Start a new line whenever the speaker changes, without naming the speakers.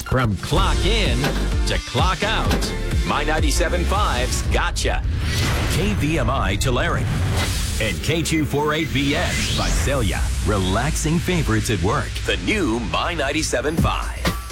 From clock in to clock out. My 97.5's Gotcha. KVMI Tulare. And K248BX Visalia. Relaxing favorites at work. The new My 97.5.